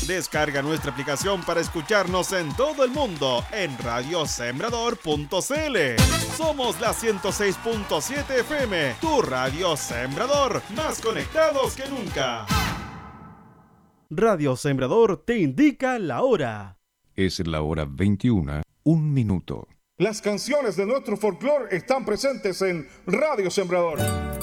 Descarga nuestra aplicación para escucharnos en todo el mundo en radiosembrador.cl. Somos la 106.7 FM, tu radio Sembrador, más conectados que nunca. Radio Sembrador te indica la hora. Es la hora 21, 1 minuto. Las canciones de nuestro folclore están presentes en Radio Sembrador.